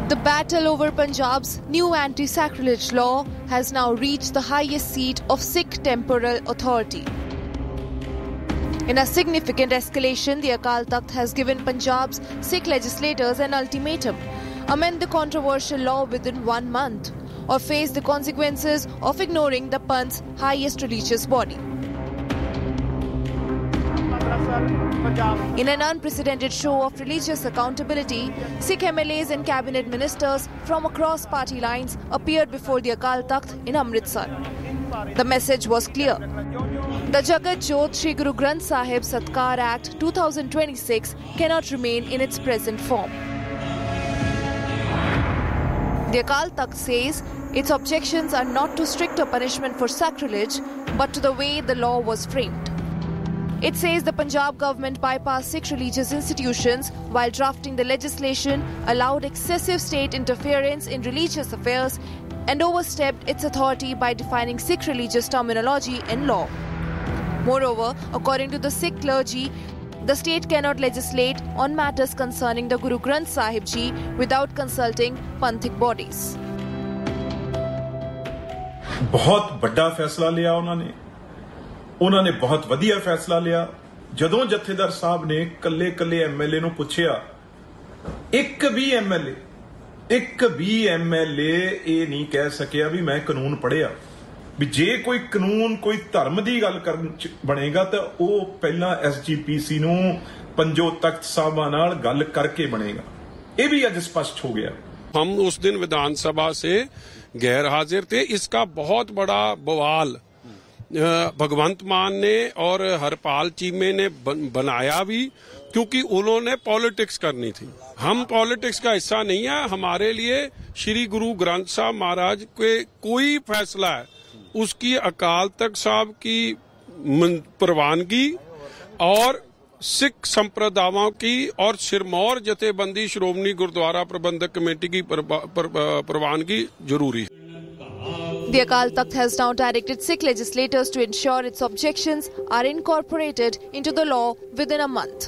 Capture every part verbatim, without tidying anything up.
The battle over Punjab's new anti-sacrilege law has now reached the highest seat of Sikh temporal authority. In a significant escalation, the Akal Takht has given Punjab's Sikh legislators an ultimatum: amend the controversial law within one month or face the consequences of ignoring the Panth's highest religious body. In an unprecedented show of religious accountability, Sikh M L As and cabinet ministers from across party lines appeared before the Akal Takht in Amritsar. The message was clear. The Jagat Jot Shri Guru Granth Sahib Satkar Act two thousand twenty-six cannot remain in its present form. The Akal Takht says its objections are not to stricter punishment for sacrilege, but to the way the law was framed. It says the Punjab government bypassed Sikh religious institutions while drafting the legislation, allowed excessive state interference in religious affairs, and overstepped its authority by defining Sikh religious terminology in law. Moreover, according to the Sikh clergy, the state cannot legislate on matters concerning the Guru Granth Sahib Ji without consulting Panthic bodies. बहुत बड़ा फैसला लिया उन्होंने उन्होंने बहुत वधिया फैसला लिया ਜਦੋਂ ਜਥੇਦਾਰ ਸਾਹਿਬ ਨੇ ਕੱਲੇ ਕੱਲੇ ਐਮਐਲਏ ਨੂੰ ਪੁੱਛਿਆ ਇੱਕ ਵੀ ਐਮਐਲਏ ਇੱਕ ਵੀ ਐਮਐਲਏ ਇਹ ਨਹੀਂ ਕਹਿ ਸਕਿਆ ਵੀ ਮੈਂ ਕਾਨੂੰਨ ਪੜ੍ਹਿਆ ਵੀ ਜੇ ਕੋਈ ਕਾਨੂੰਨ ਕੋਈ ਧਰਮ ਦੀ ਗੱਲ ਕਰਨ ਚ ਬਣੇਗਾ ਤਾਂ ਉਹ ਪਹਿਲਾਂ ਐਸਜੀਪੀਸੀ ਨੂੰ ਪੰਜੋ ਤਖਤ ਸਾਹਿਬਾਂ ਨਾਲ ਗੱਲ ਕਰਕੇ ਬਣੇਗਾ ਇਹ ਵੀ ਅੱਜ ਸਪਸ਼ਟ ਹੋ ਗਿਆ हम उस दिन विधानसभा से गैर हाजिर थे इसका बहुत बड़ा बवाल भगवंत मान ने और हरपाल चीमे ने बनाया भी क्योंकि उन्होंने पॉलिटिक्स करनी थी हम पॉलिटिक्स का हिस्सा नहीं है हमारे लिए श्री गुरु ग्रंथ साहब महाराज के कोई फैसला है उसकी अकाल तख्त साहब की प्रवानगी और सिख संप्रदायों की और सिरमौर जथेबंदी श्रोमणी गुरुद्वारा प्रबंधक कमेटी की प्रवानगी जरूरी है The Akal Takht has now directed Sikh legislators to ensure its objections are incorporated into the law within a month.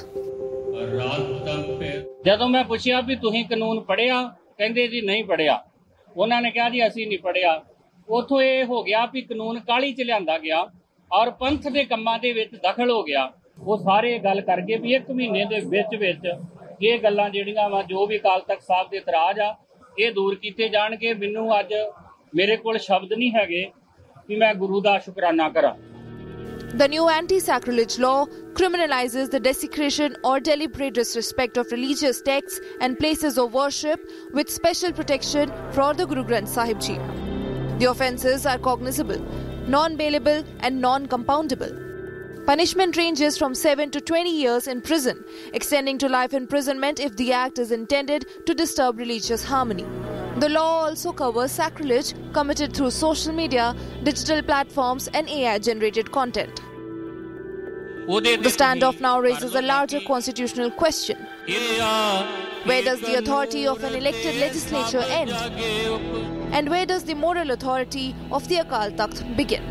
ਜਦੋਂ ਮੈਂ ਪੁੱਛਿਆ ਵੀ ਤੁਸੀਂ ਕਾਨੂੰਨ ਪੜ੍ਹਿਆ ਕਹਿੰਦੇ ਜੀ ਨਹੀਂ ਪੜ੍ਹਿਆ ਉਹਨਾਂ ਨੇ ਕਿਹਾ ਜੀ ਅਸੀਂ ਨਹੀਂ ਪੜ੍ਹਿਆ ਉਥੋਂ ਇਹ ਹੋ ਗਿਆ ਵੀ ਕਾਨੂੰਨ ਕਾਲੀ ਚ ਲਿਆਂਦਾ ਗਿਆ ਔਰ ਪੰਥ ਦੇ ਕੰਮਾਂ ਦੇ ਵਿੱਚ ਦਖਲ ਹੋ ਗਿਆ ਉਹ ਸਾਰੇ ਗੱਲ ਕਰਕੇ ਵੀ ਇੱਕ ਮਹੀਨੇ ਦੇ ਵਿੱਚ ਵਿੱਚ ਇਹ ਗੱਲਾਂ ਜਿਹੜੀਆਂ ਵਾ ਜੋ ਵੀ ਅਕਾਲ ਤਖਤ ਸਾਹਿਬ ਦੇ ਇਤਰਾਜ਼ ਆ ਇਹ ਦੂਰ ਕੀਤੇ ਜਾਣਗੇ ਮੈਨੂੰ ਅੱਜ ਮੇਰੇ ਕੋਲ ਸ਼ਬਦ ਨਹੀਂ ਹੈਗੇ ਕਿ ਮੈਂ ਗੁਰੂ ਦਾ ਸ਼ੁਕਰਾਨਾ ਕਰਾਂ The new anti-sacrilege law criminalizes the desecration or deliberate disrespect of religious texts and places of worship with special protection for the Guru Granth Sahib Ji. The offences are cognizable, non-bailable and non-compoundable. Punishment ranges from seven to twenty years in prison, extending to life imprisonment if the act is intended to disturb religious harmony. The law also covers sacrilege committed through social media, digital platforms and A I-generated content. The standoff now raises a larger constitutional question. Where does the authority of an elected legislature end? And where does the moral authority of the Akal Takht begin?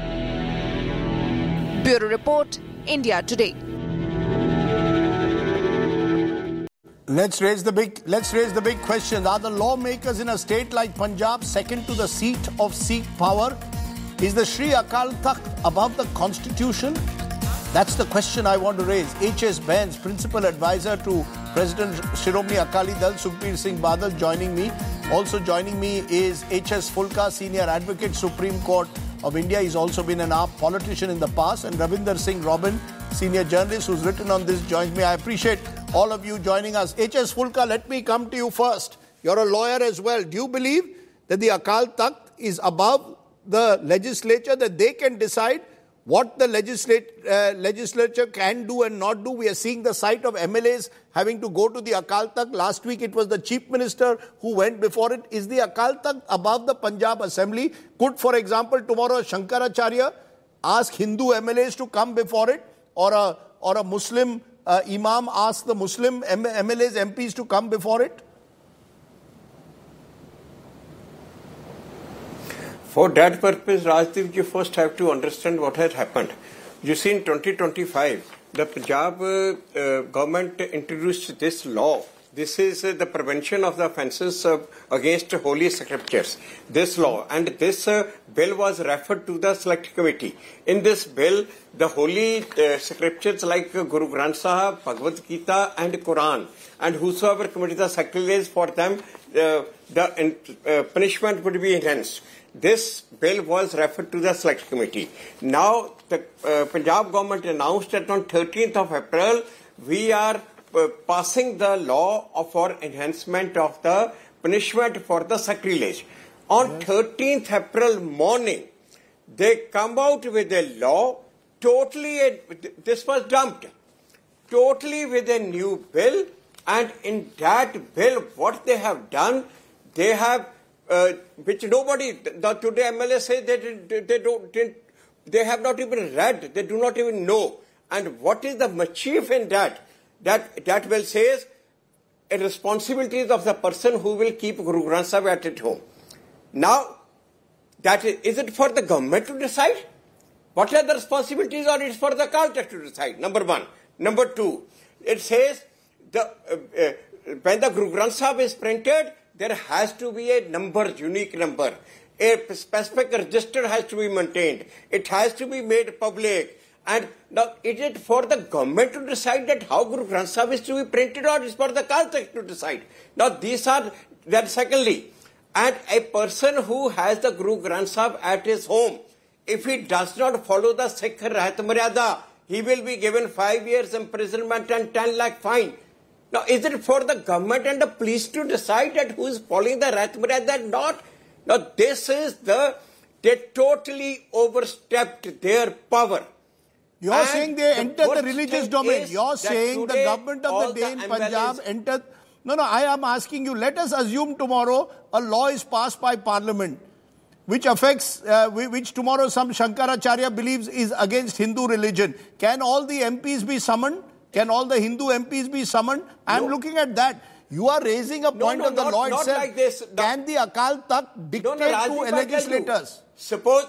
Bureau Report, India Today. Let's raise the big let's raise the big question. Are the lawmakers in a state like Punjab second to the seat of Sikh power? Is the Shri Akal Takht above the constitution? That's the question I want to raise. H S Bains, principal advisor to President Shiromani Akali Dal, Sukhbir Singh Badal, joining me. Also joining me is H S Fulka, senior advocate, Supreme Court of India. He's also been an A A P politician in the past. And Ravinder Singh Robin, senior journalist who's written on this, joins me. I appreciate all of you joining us. H S Fulka, let me come to you first. You're a lawyer as well. Do you believe that the Akal Takht is above the legislature, that they can decide what the legislate, uh, legislature can do and not do? We are seeing the sight of M L As having to go to the Akal Takht. Last week it was the chief minister who went before it. Is the Akal Takht above the Punjab Assembly? Could, for example, tomorrow Shankaracharya ask Hindu M L As to come before it, or a, or a Muslim Uh, Imam asked the Muslim M L As, M Ps to come before it? For that purpose, Rajdeep, you first have to understand what has happened. You see, in twenty twenty-five, the Punjab uh, uh, government introduced this law This is uh, the prevention of the offences uh, against holy scriptures, this law. And this uh, bill was referred to the select committee. In this bill, the holy uh, scriptures like uh, Guru Granth Sahib, Bhagavad Gita and Quran, and whosoever committed the sacrilege for them, uh, the uh, punishment would be enhanced. This bill was referred to the select committee. Now, the uh, Punjab government announced that on thirteenth of April, we are Uh, passing the law for enhancement of the punishment for the sacrilege. On yes. thirteenth April morning, they come out with a law, totally, this was dumped, totally with a new bill, and in that bill, what they have done, they have, uh, which nobody, the today M L A say that they, they don't, didn't, they have not even read, they do not even know. And what is the mischief in that? That that bill says a responsibility of the person who will keep Guru Granth Sahib at at home. Now, that is, is it for the government to decide? What are the responsibilities, or it's for the Akal Takht to decide? Number one. Number two, it says the uh, uh, when the Guru Granth Sahib is printed, there has to be a number, unique number. A specific register has to be maintained. It has to be made public. And now, is it for the government to decide that how Guru Granth Sahib is to be printed, or is for the Akal Takht to decide? Now, these are, that secondly, and a person who has the Guru Granth Sahib at his home, if he does not follow the Sikh Rahat Maryada, he will be given five years imprisonment and ten lakh fine. Now, is it for the government and the police to decide that who is following the Rahat Maryada and not? Now, this is the, they totally overstepped their power. You're and saying they entered the religious domain. You're saying the government of the day in Punjab entered... No, no, I am asking you, let us assume tomorrow a law is passed by Parliament which affects, uh, which tomorrow some Shankaracharya believes is against Hindu religion. Can all the M Ps be summoned? Can all the Hindu M Ps be summoned? I'm no. looking at that. You are raising a point no, no, of the not, law not itself. Like this. Can the Akal Takht dictate no, no, to legislators? Suppose...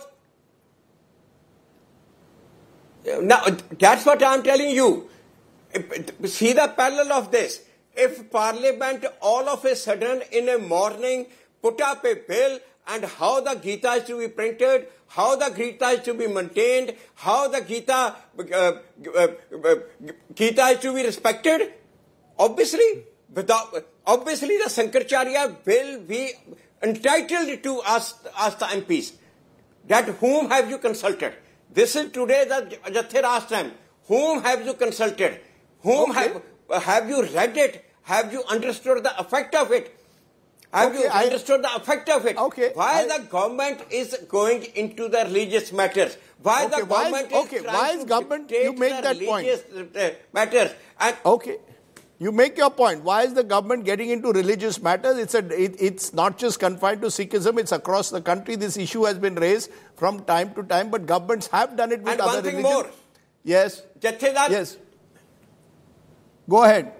Now, that's what I'm telling you. See the parallel of this. If Parliament all of a sudden in a morning put up a bill and how the Gita is to be printed, how the Gita is to be maintained, how the Gita, uh, uh, uh, Gita is to be respected, obviously, without, obviously the Shankaracharya will be entitled to ask, ask the M Ps that whom have you consulted? This is today the Jathe Rashtam. Whom have you consulted? Whom okay. have have you read it? Have you understood the effect of it? Have okay, you I, understood the effect of it? Okay, why I, the government is going into the religious matters? Why okay, the government why is, is okay, trying why is to government? You make the that religious point. matters. And okay. You make your point. Why is the government getting into religious matters? It's a, it, it's not just confined to Sikhism. It's across the country. This issue has been raised from time to time, but governments have done it with and other one thing religions. More. Yes. Jathedar. Yes. Go ahead.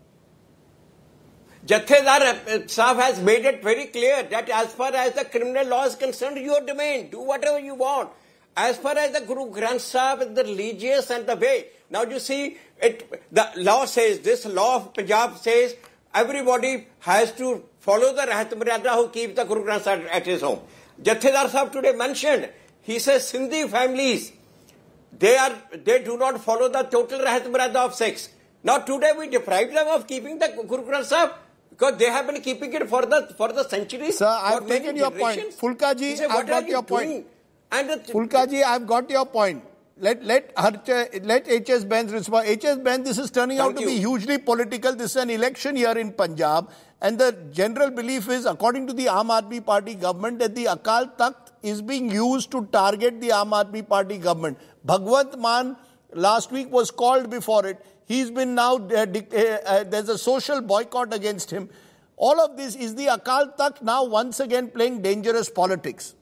Jathedar Sahib has made it very clear that as far as the criminal law is concerned, your domain. Do whatever you want. As far as the Guru Granth Sahib, the religious and the way. Now you see, it, the law says, this law of Punjab says, everybody has to follow the Rahat Maryada who keeps the Guru Granth Sahib at his home. Jathedar Sahib today mentioned, he says Sindhi families, they are they do not follow the total Rahat Maryada of Sikhs. Now today we deprive them of keeping the Guru Granth Sahib because they have been keeping it for the for the centuries. Sir, I've taken your point. Fulkaji, say, I've got your doing? point. And the, Fulkaji, I've got your point. Let let let H S Benz respond. H S Benz, this is turning Thank out to you. be hugely political. This is an election year in Punjab, and the general belief is, according to the Aam Aadmi Party government, that the Akal Takht is being used to target the Aam Aadmi Party government. Bhagwant Mann last week was called before it. He's been now, uh, uh, uh, there's a social boycott against him. All of this, is the Akal Takht now once again playing dangerous politics?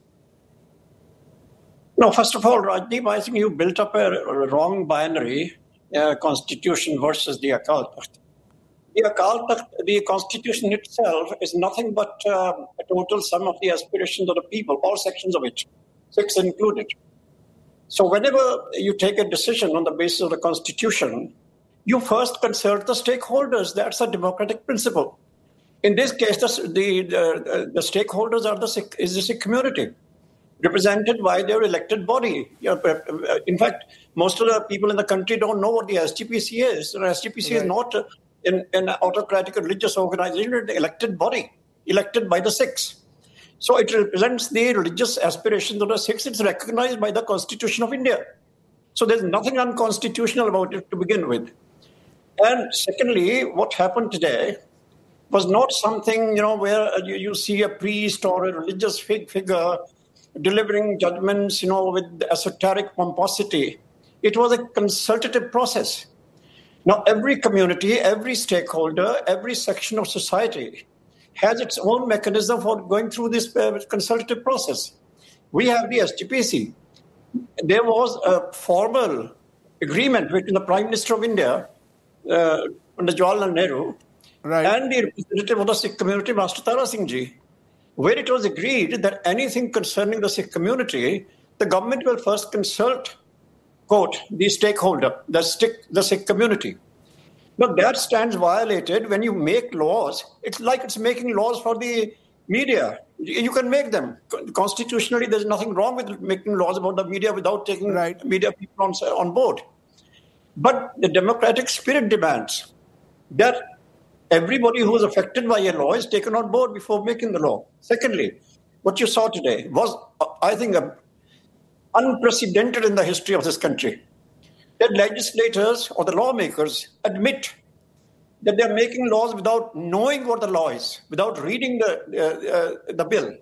No, first of all, Rajdeep, I think you built up a wrong binary, uh, constitution versus the Akal Takht. The Akal Takht, the constitution itself is nothing but uh, a total sum of the aspirations of the people, all sections of it, Sikhs included. So whenever you take a decision on the basis of the constitution, you first consult the stakeholders. That's a democratic principle. In this case, the, the, the, the stakeholders are the Sikh, is the Sikh community, represented by their elected body. In fact, most of the people in the country don't know what the S G P C is. The S G P C right. is not an, an autocratic religious organization, it's an elected body, elected by the Sikhs. So it represents the religious aspirations of the Sikhs. It's recognized by the Constitution of India. So there's nothing unconstitutional about it to begin with. And secondly, what happened today was not something, you know, where you, you see a priest or a religious fig figure delivering judgments, you know, with esoteric pomposity. It was a consultative process. Now, every community, every stakeholder, every section of society has its own mechanism for going through this uh, consultative process. We have the S G P C. There was a formal agreement between the Prime Minister of India, uh, under Jawaharlal Nehru, right. and the representative of the Sikh community, Master Tara Singh Ji, where it was agreed that anything concerning the Sikh community, the government will first consult, quote, the stakeholder, the Sikh, the Sikh community. Now, that stands violated when you make laws. It's like it's making laws for the media. You can make them. Constitutionally, there's nothing wrong with making laws about the media without taking right. media people on, on board. But the democratic spirit demands that everybody who is affected by a law is taken on board before making the law. Secondly, what you saw today was, I think, a, unprecedented in the history of this country. That legislators or the lawmakers admit that they're making laws without knowing what the law is, without reading the, uh, uh, the bill.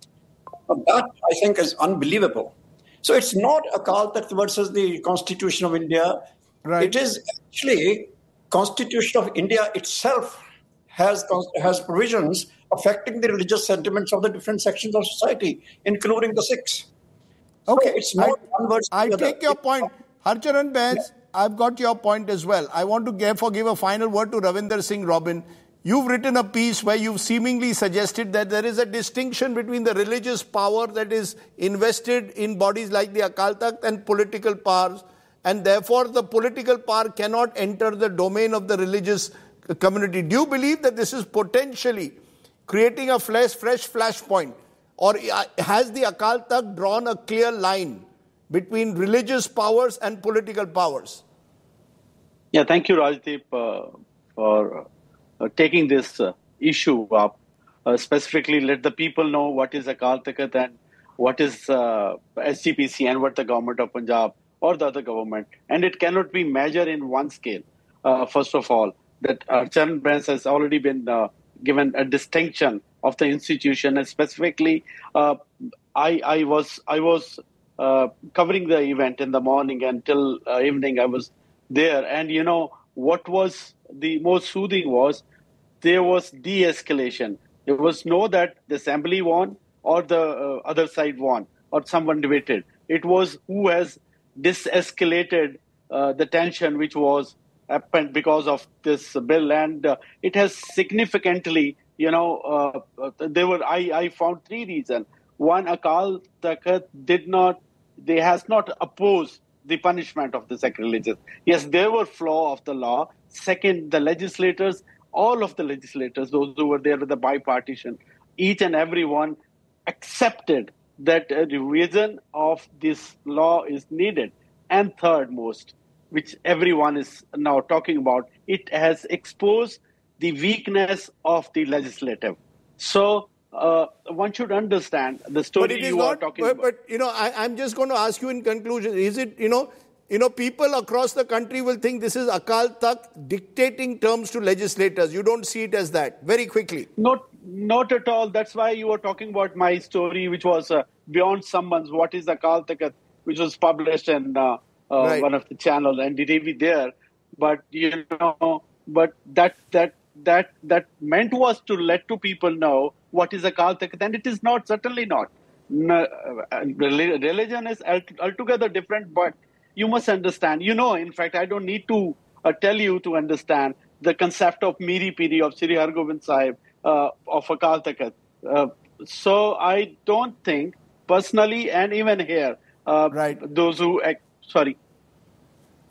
That, I think, is unbelievable. So it's not Akal Takht versus the Constitution of India. Right. It is actually Constitution of India itself has, has provisions affecting the religious sentiments of the different sections of society, including the Sikhs. Okay, so it's not I, one versus I the take other. your point. Harcharan Bens, yeah. I've got your point as well. I want to therefore give a final word to Ravinder Singh Robin. You've written a piece where you've seemingly suggested that there is a distinction between the religious power that is invested in bodies like the Akal Takht and political powers, and therefore the political power cannot enter the domain of the religious community. Do you believe that this is potentially creating a fresh, fresh flashpoint? Or has the Akal Takht drawn a clear line between religious powers and political powers? Yeah, thank you, Rajdeep, uh, for uh, taking this uh, issue up. Uh, specifically, let the people know what is Akal Takht and what is uh, S G P C and what the government of Punjab or the other government. And it cannot be measured in one scale. Uh, first of all, that Harcharan Bens has already been uh, given a distinction of the institution, and specifically, uh, I, I was I was uh, covering the event in the morning until uh, evening. I was there, and you know what was the most soothing was there was de-escalation. There was no that the assembly won or the uh, other side won or someone debated. It was who has de-escalated uh, the tension which was happened because of this bill, and uh, it has significantly. You know, uh, there were. I, I found three reasons. One, Akal Takht did not. They has not opposed the punishment of the sacrilegious. Yes, there were flaw of the law. Second, the legislators, all of the legislators, those who were there with the bipartisan, each and every one accepted that a revision of this law is needed. And third most, which everyone is now talking about, it has exposed the weakness of the legislative. So uh, one should understand the story you not, are talking but, about. But, you know, I, I'm just going to ask you in conclusion, is it, you know, you know, people across the country will think this is Akal Takht dictating terms to legislators. You don't see it as that. Very quickly. Not, not at all. That's why you were talking about my story, which was uh, Beyond Summons, What is Akal Takht, which was published in uh, uh, right. one of the channels and the T V there. But, you know, but that, that, that that meant was to let to people know what is Akal Takht, and it is not, certainly not. No, uh, religion is altogether different, but you must understand, you know, in fact, I don't need to uh, tell you to understand the concept of Miri Piri, of Sri Hargobind Sahib, uh, of Akal Takht. Uh, so I don't think, personally, and even here, uh, right. those who, uh, sorry.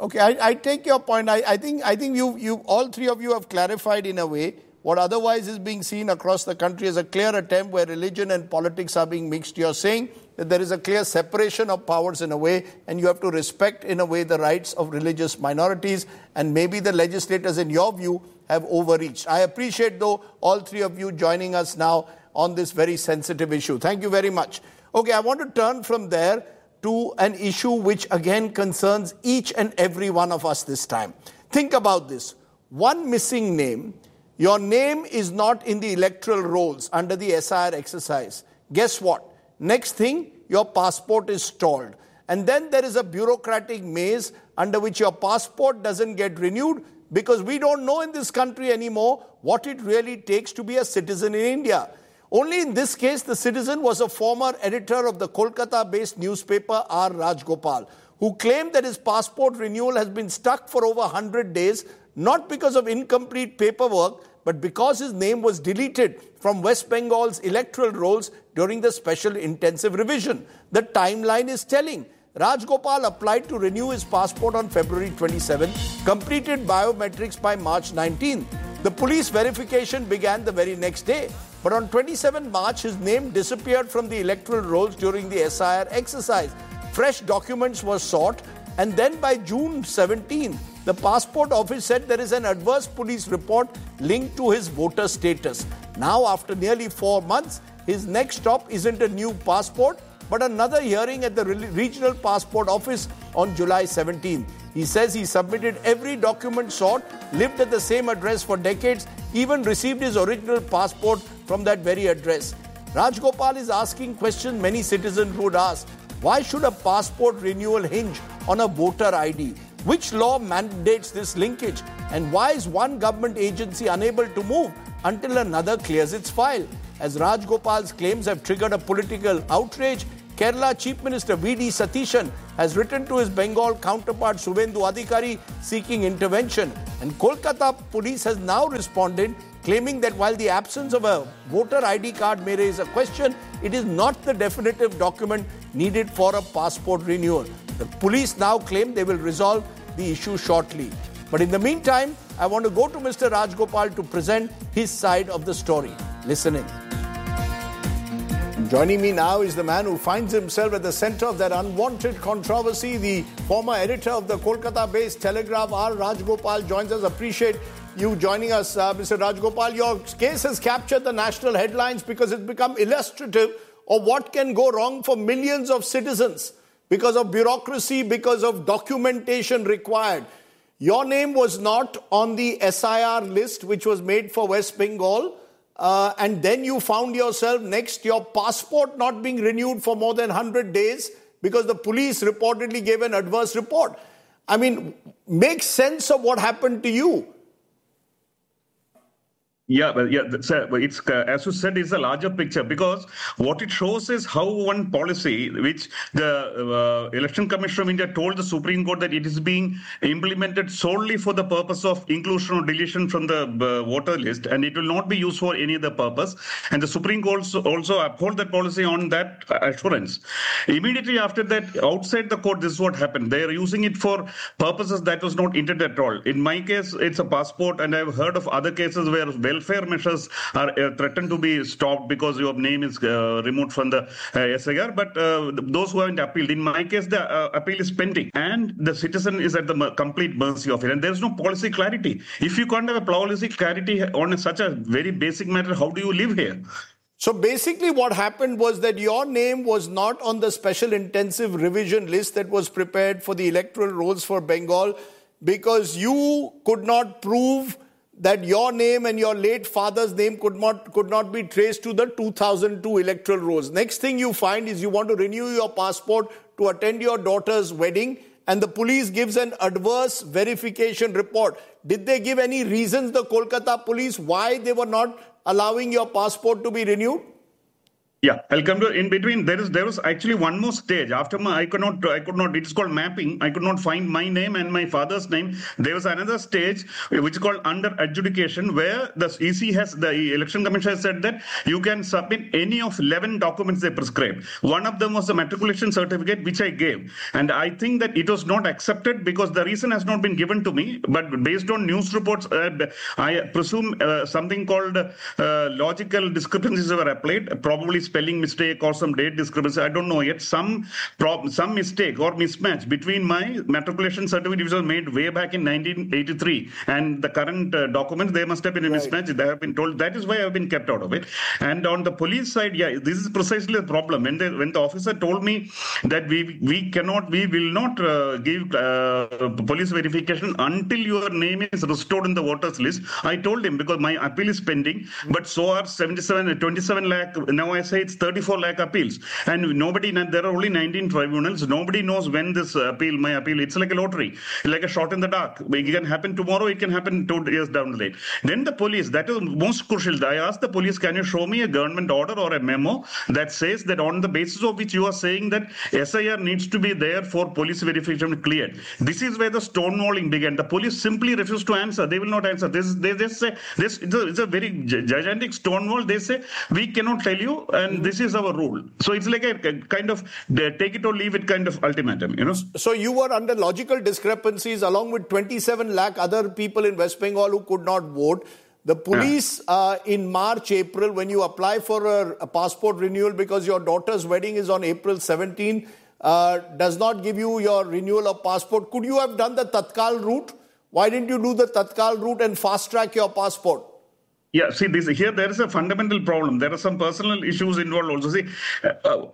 Okay, I, I take your point. I, I think I think you you all three of you have clarified in a way what otherwise is being seen across the country as a clear attempt where religion and politics are being mixed. You're saying that there is a clear separation of powers in a way, and you have to respect in a way the rights of religious minorities, and maybe the legislators in your view have overreached. I appreciate though all three of you joining us now on this very sensitive issue. Thank you very much. Okay, I want to turn from there to an issue which again concerns each and every one of us this time. Think about this. One missing name. Your name is not in the electoral rolls under the S I R exercise. Guess what? Next thing, your passport is stalled. And then there is a bureaucratic maze under which your passport doesn't get renewed because we don't know in this country anymore what it really takes to be a citizen in India. Only in this case, the citizen was a former editor of the Kolkata-based newspaper R. Rajgopal, who claimed that his passport renewal has been stuck for over one hundred days, not because of incomplete paperwork, but because his name was deleted from West Bengal's electoral rolls during the special intensive revision. The timeline is telling. Rajgopal applied to renew his passport on February twenty-seventh, completed biometrics by March nineteenth. The police verification began the very next day. But on twenty-seventh March, his name disappeared from the electoral rolls during the S I R exercise. Fresh documents were sought, and then by June seventeenth, the passport office said there is an adverse police report linked to his voter status. Now, after nearly four months, his next stop isn't a new passport, but another hearing at the regional passport office on July seventeenth. He says he submitted every document sought, lived at the same address for decades, even received his original passport from that very address. Rajgopal is asking questions many citizens would ask. Why should a passport renewal hinge on a voter I D? Which law mandates this linkage? And why is one government agency unable to move until another clears its file? As Rajgopal's claims have triggered a political outrage, Kerala Chief Minister V D Satishan has written to his Bengal counterpart Suvendu Adhikari seeking intervention. And Kolkata police has now responded, claiming that while the absence of a voter I D card may raise a question, it is not the definitive document needed for a passport renewal. The police now claim they will resolve the issue shortly. But in the meantime, I want to go to Mister Rajgopal to present his side of the story. Listen in. Joining me now is the man who finds himself at the center of that unwanted controversy. The former editor of the Kolkata-based Telegraph, R. Rajgopal, joins us. Appreciate you joining us, uh, Mister Rajgopal. Your case has captured the national headlines because it's become illustrative of what can go wrong for millions of citizens because of bureaucracy, because of documentation required. Your name was not on the S I R list, which was made for West Bengal. Uh, and then you found yourself next, your passport not being renewed for more than one hundred days because the police reportedly gave an adverse report. I mean, make sense of what happened to you. Yeah, but yeah, sir, it's uh, as you said, it's a larger picture because what it shows is how one policy, which the uh, Election Commission of India told the Supreme Court that it is being implemented solely for the purpose of inclusion or deletion from the uh, voter list, and it will not be used for any other purpose. And the Supreme Court also, also uphold that policy on that assurance. Immediately after that, outside the court, this is what happened. They are using it for purposes that was not intended at all. In my case, it's a passport, and I've heard of other cases where welfare measures are uh, threatened to be stopped because your name is uh, removed from the uh, S I R. But uh, those who haven't appealed, in my case, the uh, appeal is pending, and the citizen is at the mer- complete mercy of it. And there is no policy clarity. If you can't have a policy clarity on such a very basic matter, how do you live here? So basically what happened was that your name was not on the special intensive revision list that was prepared for the electoral rolls for Bengal because you could not prove that your name and your late father's name could not, could not be traced to the two thousand two electoral rolls. Next thing you find is you want to renew your passport to attend your daughter's wedding, and the police gives an adverse verification report. Did they give any reasons, the Kolkata police, why they were not allowing your passport to be renewed? Yeah, I'll come to in between. There is there was actually one more stage after my I could not I could not. It is called mapping. I could not find my name and my father's name. There was another stage which is called under adjudication, where the E C has the election commission has said that you can submit any of eleven documents they prescribed. One of them was the matriculation certificate, which I gave, and I think that it was not accepted because the reason has not been given to me. But based on news reports, uh, I presume uh, something called uh, logical discrepancies were applied, probably spelling mistake or some date discrepancy. I don't know yet. Some prob- some mistake or mismatch between my matriculation certificate, which was made way back in nineteen eighty-three, and the current uh, documents. There must have been a right. mismatch. They have been told. That is why I have been kept out of it. And on the police side, yeah, this is precisely the problem. When the when the officer told me that we we cannot, we will not uh, give uh, police verification until your name is restored in the voters list. I told him because my appeal is pending, but so are seventy-seven, twenty-seven lakh. Now I say it's thirty-four lakh appeals, and nobody. There are only nineteen tribunals. Nobody knows when this appeal, my appeal. It's like a lottery, like a shot in the dark. It can happen tomorrow. It can happen two years down the lane. Then the police. That is most crucial. I asked the police, can you show me a government order or a memo that says that on the basis of which you are saying that S I R needs to be there for police verification cleared. This is where the stonewalling began. The police simply refused to answer. They will not answer. This they just say this. It's a, it's a very gigantic stonewall. They say we cannot tell you, and this is our rule. So it's like a kind of take it or leave it kind of ultimatum, you know. So you were under logical discrepancies along with twenty-seven lakh other people in West Bengal who could not vote. The police yeah. uh, in March, April, when you apply for a, a passport renewal because your daughter's wedding is on April seventeenth, uh, does not give you your renewal of passport. Could you have done the Tatkal route? Why didn't you do the Tatkal route and fast track your passport? Yeah, see, this here there is a fundamental problem. There are some personal issues involved also. See, uh,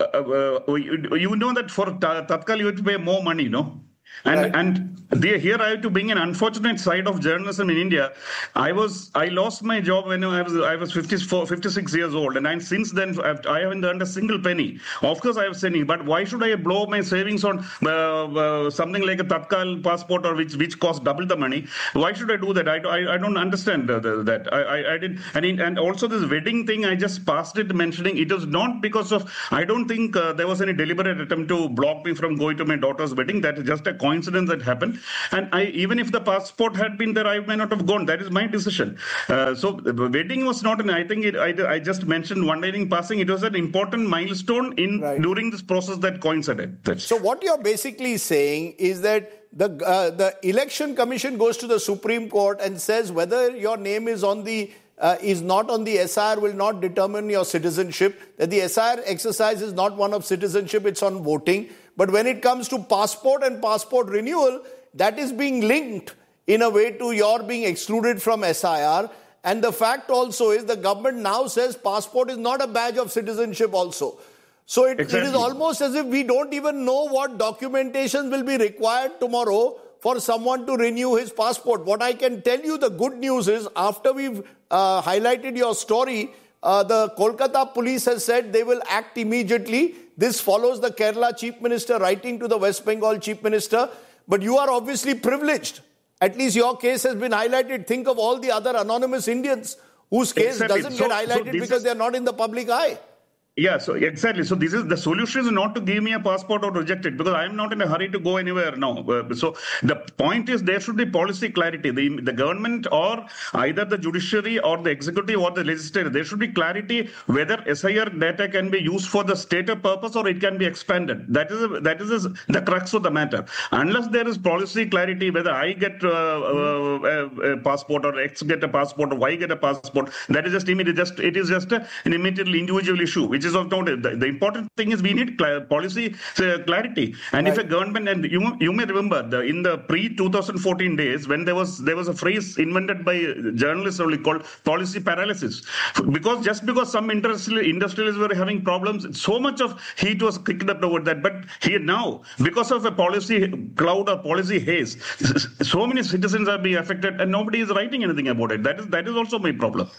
uh, uh, you, you know that for Tatkal you have to pay more money, no? And right. and they, here I have to bring an unfortunate side of journalism in India. I was I lost my job when I was I was fifty-four, fifty-six years old, and I, since then I've, I haven't earned a single penny. Of course I have saving, but why should I blow my savings on uh, uh, something like a Tatkal passport or which which costs double the money? Why should I do that? I, I, I don't understand uh, the, that. I, I, I did and in, and also this wedding thing. I just passed it mentioning it was not because of. I don't think uh, there was any deliberate attempt to block me from going to my daughter's wedding. That is just a coincidence that happened, and I even if the passport had been there, I may not have gone. That is my decision. Uh, so the wedding was not an. I think it, I, I just mentioned one day in passing. It was an important milestone in right. during this process that coincided. That's so what you're basically saying is that the uh, the election commission goes to the Supreme Court and says whether your name is on the Uh, is not on the S I R will not determine your citizenship, that the S I R exercise is not one of citizenship, it's on voting. But when it comes to passport and passport renewal, that is being linked in a way to your being excluded from S I R. And the fact also is the government now says passport is not a badge of citizenship also. So it, exactly. it is almost as if we don't even know what documentation will be required tomorrow for someone to renew his passport. What I can tell you, the good news is, after we've uh, highlighted your story, uh, the Kolkata police has said they will act immediately. This follows the Kerala Chief Minister writing to the West Bengal Chief Minister. But you are obviously privileged. At least your case has been highlighted. Think of all the other anonymous Indians whose case exactly. doesn't so, get highlighted so because is... they're not in the public eye. Yeah, so exactly. So this is the solution is not to give me a passport or reject it because I am not in a hurry to go anywhere now. Uh, so the point is there should be policy clarity. The, the government or either the judiciary or the executive or the legislature, there should be clarity whether S I R data can be used for the stated purpose or it can be expanded. That is a, that is a, the crux of the matter. Unless there is policy clarity whether I get uh, uh, a, a passport or X get a passport or Y get a passport, that is just immediate. Just it is just a, an immediately individual issue, which is of no. The, the important thing is we need cl- policy uh, clarity. And right. if a government, and you you may remember the, in the pre twenty fourteen days when there was there was a phrase invented by journalists only called policy paralysis, because just because some industrial industrialists were having problems, so much of heat was kicked up over that. But here now, because of a policy cloud or policy haze, so many citizens are being affected, and nobody is writing anything about it. That is that is also my problem.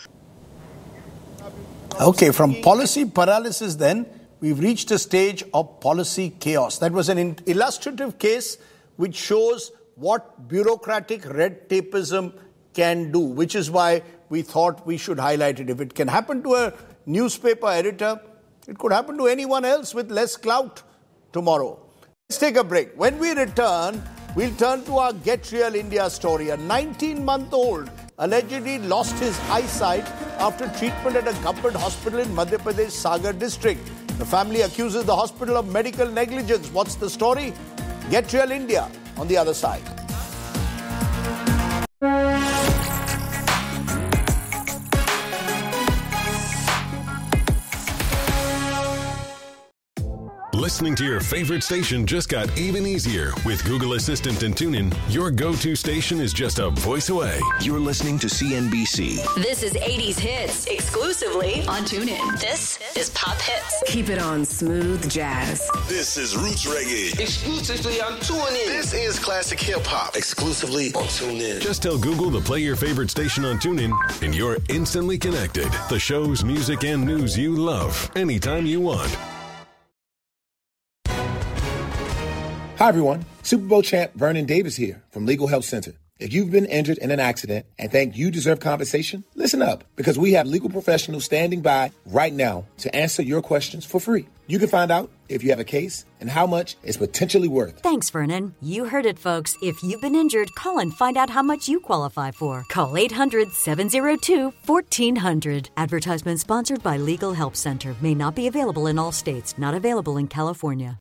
Okay, from policy paralysis then, we've reached a stage of policy chaos. That was an illustrative case which shows what bureaucratic red tapeism can do, which is why we thought we should highlight it. If it can happen to a newspaper editor, It could happen to anyone else with less clout tomorrow. Let's take a break. When we return, we'll turn to our Get Real India story. A nineteen-month-old allegedly lost his eyesight after treatment at a government hospital in Madhya Pradesh Sagar district. The family accuses the hospital of medical negligence. What's the story? Get Real India on the other side. Listening to your favorite station just got even easier. With Google Assistant and TuneIn, your go-to station is just a voice away. You're listening to C N B C. This is eighties Hits, exclusively on TuneIn. This is Pop Hits. Keep it on Smooth Jazz. This is Roots Reggae, exclusively on TuneIn. This is Classic Hip Hop, exclusively on TuneIn. Just tell Google to play your favorite station on TuneIn, and you're instantly connected. The shows, music, and news you love, anytime you want. Hi, everyone. Super Bowl champ Vernon Davis here from Legal Help Center. If you've been injured in an accident and think you deserve compensation, listen up, because we have legal professionals standing by right now to answer your questions for free. You can find out if you have a case and how much it's potentially worth. Thanks, Vernon. You heard it, folks. If you've been injured, call and find out how much you qualify for. Call eight hundred, seven oh two, fourteen hundred. Advertisement sponsored by Legal Help Center. May not be available in all states. Not available in California.